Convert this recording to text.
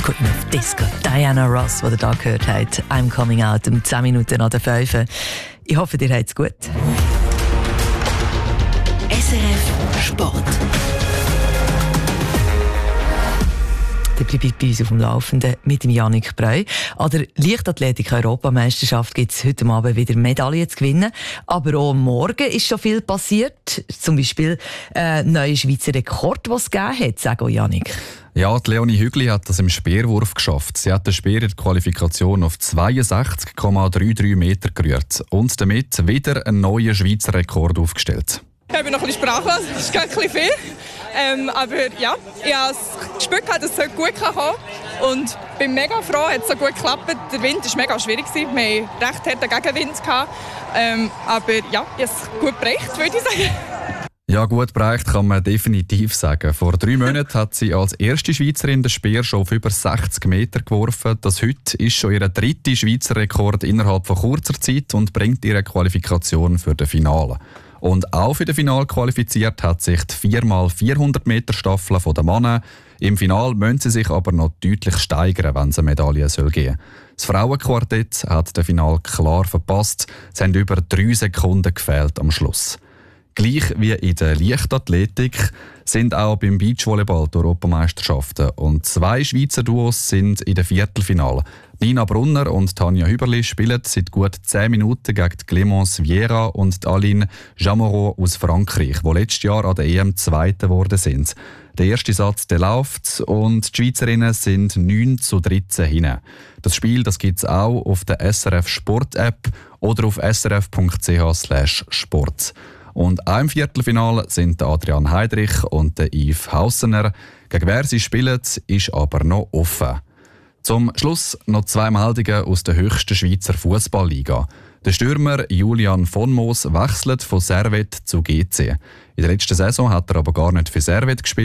Queen of Disco, Diana Ross, die ihr hier gehört habt. I'm Coming Out, 10 Minuten nach der 5. Ich hoffe, ihr habt es gut. SRF Sport. Dann bleibe ich bei uns auf dem Laufenden mit dem Yannick Breu. An der Leichtathletik-Europameisterschaft gibt es heute Abend wieder Medaillen zu gewinnen. Aber auch morgen ist schon viel passiert. Zum Beispiel ein neuer Schweizer Rekord, den es gegeben hat. Sag auch, Yannick. Ja, die Leonie Hügli hat das im Speerwurf geschafft. Sie hat den Speer in der Qualifikation auf 62,33 Meter gerührt und damit wieder einen neuen Schweizer Rekord aufgestellt. Ich bin noch ein bisschen sprachlos, das ist gar nicht viel. Aber ja, ich habe das Gespür gehabt, dass es gut kommen kann. Und bin mega froh, dass es so gut geklappt. Der Wind war mega schwierig. Wir hatten recht harten Gegenwind. Aber ja, ich habe es gut bereicht, würde ich sagen. Ja, gut bereicht kann man definitiv sagen. Vor 3 Monaten hat sie als erste Schweizerin den Speer schon auf über 60 Meter geworfen. Das heute ist schon ihr 3. Schweizer Rekord innerhalb von kurzer Zeit und bringt ihre Qualifikation für das Finale. Und auch für das Finale qualifiziert hat sich die 4x400 Meter Staffel der Männer. Im Finale müssen sie sich aber noch deutlich steigern, wenn es eine Medaille geben soll. Das Frauenquartett hat das Finale klar verpasst. Es haben über 3 Sekunden gefehlt am Schluss. Gleich wie in der Leichtathletik sind auch beim Beachvolleyball die Europameisterschaften. Und 2 Schweizer Duos sind in der Viertelfinale. Nina Brunner und Tanja Hüberli spielen seit gut 10 Minuten gegen Clémence Vieira und Aline Jamoreau aus Frankreich, die letztes Jahr an der EM Zweite geworden sind. Der erste Satz der läuft und die Schweizerinnen sind 9:13 hinten. Das Spiel gibt es auch auf der SRF Sport App oder auf srf.ch/sport. Und auch im Viertelfinale sind Adrian Heidrich und Yves Haussener. Gegen wer sie spielen, ist aber noch offen. Zum Schluss noch 2 Meldungen aus der höchsten Schweizer Fußballliga. Der Stürmer Julian von Moos wechselt von Servette zu GC. In der letzten Saison hat er aber gar nicht für Servette gespielt.